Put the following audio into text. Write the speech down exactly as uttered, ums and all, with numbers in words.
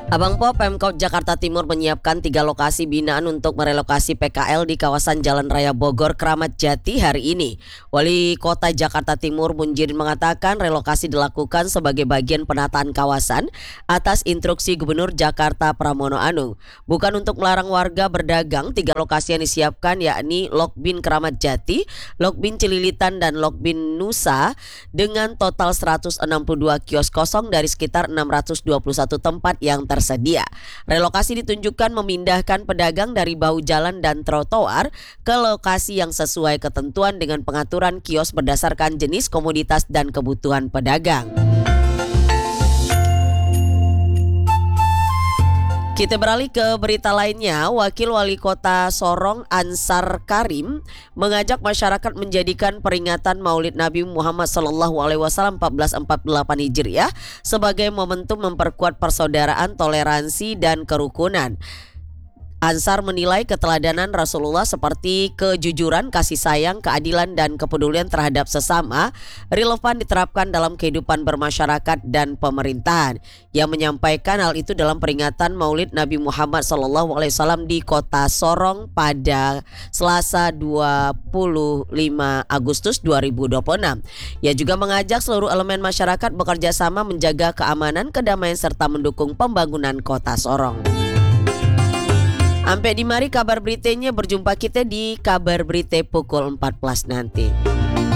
Abang Po, Pemkot Jakarta Timur menyiapkan tiga lokasi binaan untuk merelokasi P K L di kawasan Jalan Raya Bogor, Kramat Jati hari ini. Wali Kota Jakarta Timur Munjirin mengatakan relokasi dilakukan sebagai bagian penataan kawasan atas instruksi Gubernur Jakarta Pramono Anung. Bukan untuk melarang warga berdagang, tiga lokasi yang disiapkan yakni Lokbin Kramat Jati, Lokbin Cililitan, dan Lokbin Nusa dengan total seratus enam puluh dua kios kosong dari sekitar enam ratus dua puluh satu tempat yang tersedia. Tersedia. Relokasi ditunjukkan memindahkan pedagang dari bahu jalan dan trotoar ke lokasi yang sesuai ketentuan dengan pengaturan kios berdasarkan jenis komoditas dan kebutuhan pedagang. Kita beralih ke berita lainnya. Wakil Wali Kota Sorong Ansar Karim mengajak masyarakat menjadikan peringatan Maulid Nabi Muhammad Shallallahu Alaihi Wasallam seribu empat ratus empat puluh delapan Hijriah sebagai momentum memperkuat persaudaraan, toleransi, dan kerukunan. Ansar menilai keteladanan Rasulullah seperti kejujuran, kasih sayang, keadilan, dan kepedulian terhadap sesama relevan diterapkan dalam kehidupan bermasyarakat dan pemerintahan. Ia menyampaikan hal itu dalam peringatan Maulid Nabi Muhammad Shallallahu Alaihi Wasallam di Kota Sorong pada Selasa dua puluh lima Agustus dua ribu dua puluh enam. Ia juga mengajak seluruh elemen masyarakat bekerja sama menjaga keamanan, kedamaian, serta mendukung pembangunan Kota Sorong. Sampai di mari kabar beritanya, berjumpa kita di kabar berita pukul empat belas nanti.